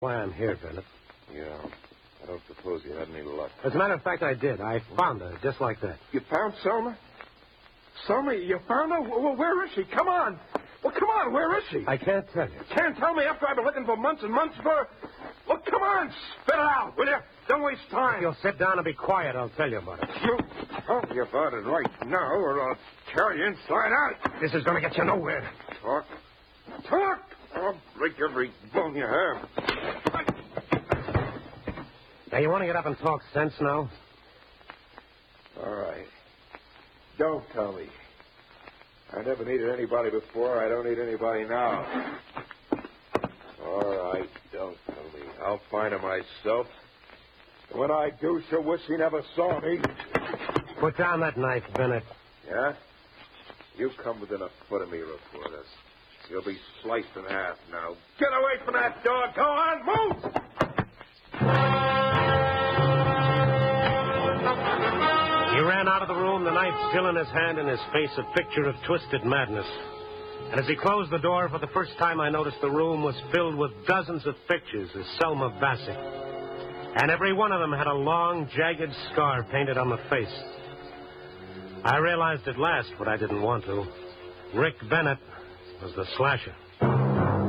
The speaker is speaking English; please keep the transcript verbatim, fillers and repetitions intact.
Why I'm here, Bennett. Yeah, I don't suppose you had any luck. As a matter of fact, I did. I found her, just like that. You found Selma? Selma, you found her? Well, where is she? Come on. Well, come on, where is she? I can't tell you. Can't tell me after I've been looking for months and months for her? Well, come on, spit it out, will you? Don't waste time. If you'll sit down and be quiet, I'll tell you about it. You tell me about it right now, or I'll tear you inside out. This is going to get you nowhere. Talk. Talk! I'll break every bone you have. Now, you want to get up and talk sense now? All right. Don't tell me. I never needed anybody before. I don't need anybody now. All right, don't tell me. I'll find her myself. And when I do, she'll wish she never saw me. Put down that knife, Bennett. Yeah? You come within a foot of me, reporters. You'll be sliced in half now. Get away from that door. Go on, move! He ran out of the room, the knife still in his hand, and his face a picture of twisted madness. And as he closed the door, for the first time I noticed the room was filled with dozens of pictures of Selma Bassett. And every one of them had a long, jagged scar painted on the face. I realized at last what I didn't want to. Rick Bennett was the slasher.